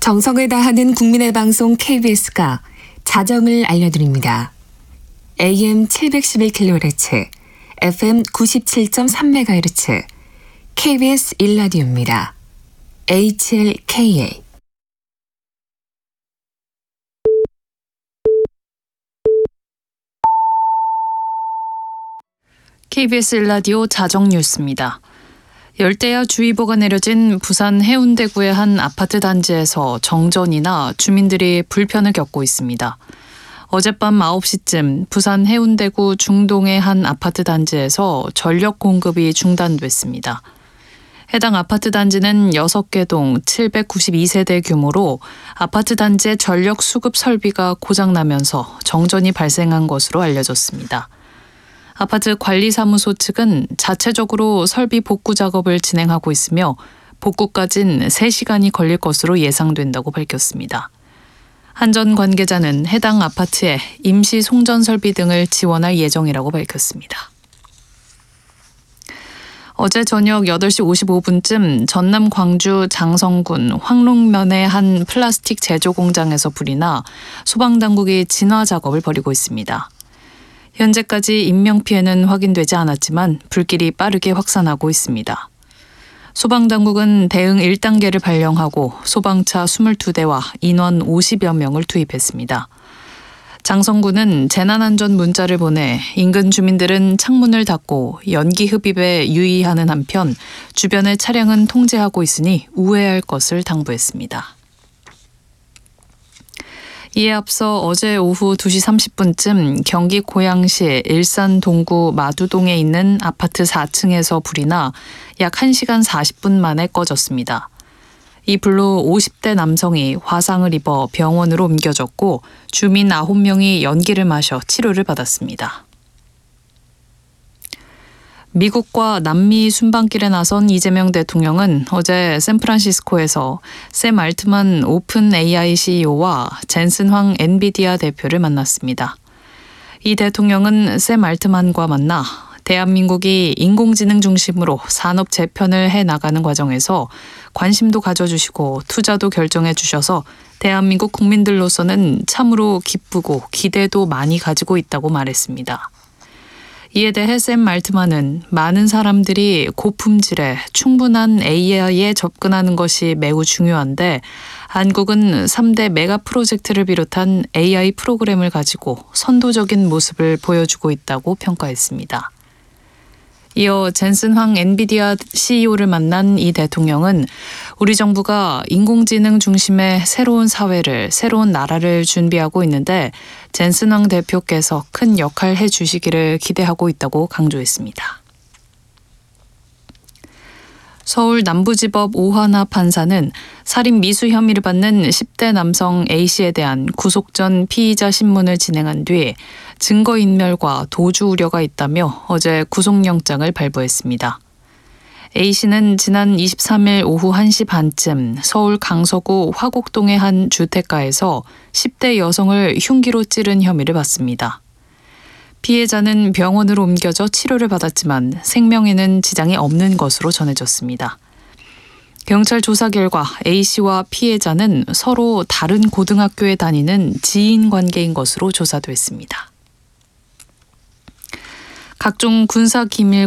정성을 다하는 국민의 방송 KBS가 자정을 알려드립니다. AM 711kHz, FM 97.3MHz, KBS 1라디오입니다. HLKA. KBS 1라디오 자정뉴스입니다. 열대야주의보가 내려진 부산 해운대구의 한 아파트 단지에서 정전이나 주민들이 불편을 겪고 있습니다. 어젯밤 9시쯤 부산 해운대구 중동의 한 아파트 단지에서 전력 공급이 중단됐습니다. 해당 아파트 단지는 6개 동 792세대 규모로 아파트 단지의 전력 수급 설비가 고장나면서 정전이 발생한 것으로 알려졌습니다. 아파트 관리사무소 측은 자체적으로 설비 복구 작업을 진행하고 있으며 복구까지는 3시간이 걸릴 것으로 예상된다고 밝혔습니다. 한 전 관계자는 해당 아파트에 임시 송전 설비 등을 지원할 예정이라고 밝혔습니다. 어제 저녁 8시 55분쯤 전남 광주 장성군 황롱면의 한 플라스틱 제조 공장에서 불이 나 소방당국이 진화 작업을 벌이고 있습니다. 현재까지 인명피해는 확인되지 않았지만 불길이 빠르게 확산하고 있습니다. 소방당국은 대응 1단계를 발령하고 소방차 22대와 인원 50여 명을 투입했습니다. 장성군은 재난안전 문자를 보내 인근 주민들은 창문을 닫고 연기 흡입에 유의하는 한편 주변의 차량은 통제하고 있으니 우회할 것을 당부했습니다. 이에 앞서 어제 오후 2시 30분쯤 경기 고양시 일산 동구 마두동에 있는 아파트 4층에서 불이 나 약 1시간 40분 만에 꺼졌습니다. 이 불로 50대 남성이 화상을 입어 병원으로 옮겨졌고 주민 9명이 연기를 마셔 치료를 받았습니다. 미국과 남미 순방길에 나선 이재명 대통령은 어제 샌프란시스코에서 샘 알트만 오픈 AI CEO와 젠슨 황 엔비디아 대표를 만났습니다. 이 대통령은 샘 알트만과 만나 대한민국이 인공지능 중심으로 산업 재편을 해나가는 과정에서 관심도 가져주시고 투자도 결정해 주셔서 대한민국 국민들로서는 참으로 기쁘고 기대도 많이 가지고 있다고 말했습니다. 이에 대해 샘 알트만은 많은 사람들이 고품질에 충분한 AI에 접근하는 것이 매우 중요한데 한국은 3대 메가 프로젝트를 비롯한 AI 프로그램을 가지고 선도적인 모습을 보여주고 있다고 평가했습니다. 이어 젠슨 황 엔비디아 CEO를 만난 이 대통령은 우리 정부가 인공지능 중심의 새로운 사회를, 새로운 나라를 준비하고 있는데 젠슨 황 대표께서 큰 역할 해주시기를 기대하고 있다고 강조했습니다. 서울 남부지법 오하나 판사는 살인 미수 혐의를 받는 10대 남성 A씨에 대한 구속 전 피의자 신문을 진행한 뒤 증거인멸과 도주 우려가 있다며 어제 구속영장을 발부했습니다. A씨는 지난 23일 오후 1시 반쯤 서울 강서구 화곡동의 한 주택가에서 10대 여성을 흉기로 찌른 혐의를 받습니다. 피해자는 병원으로 옮겨져 치료를 받았지만 생명에는 지장이 없는 것으로 전해졌습니다. 경찰 조사 결과 A씨와 피해자는 서로 다른 고등학교에 다니는 지인 관계인 것으로 조사됐습니다. 각종 군사 기밀